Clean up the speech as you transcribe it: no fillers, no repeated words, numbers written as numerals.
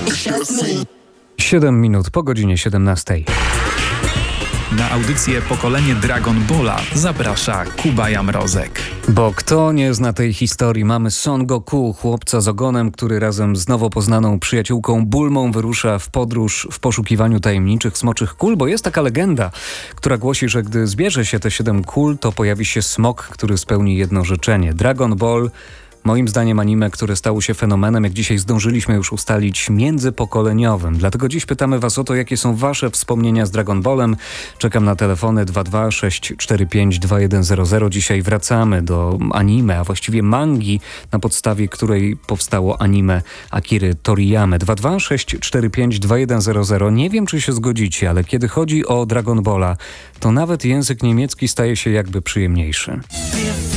7 minut po godzinie 17. Na audycję Pokolenie Dragon Balla zaprasza Kuba Jamrozek. Bo kto nie zna tej historii? Mamy Son Goku, chłopca z ogonem, który razem z nowo poznaną przyjaciółką Bulmą wyrusza w podróż w poszukiwaniu tajemniczych smoczych kul, bo jest taka legenda, która głosi, że gdy zbierze się te 7 kul, to pojawi się smok, który spełni jedno życzenie. Dragon Ball, moim zdaniem anime, które stało się fenomenem, jak dzisiaj zdążyliśmy już ustalić, międzypokoleniowym. Dlatego dziś pytamy Was o to, jakie są Wasze wspomnienia z Dragon Ballem. Czekam na telefony 226452100. Dzisiaj wracamy do anime, a właściwie mangi, na podstawie której powstało anime Akiry Toriyamy. 226452100. Nie wiem, czy się zgodzicie, ale kiedy chodzi o Dragon Balla, to nawet język niemiecki staje się jakby przyjemniejszy.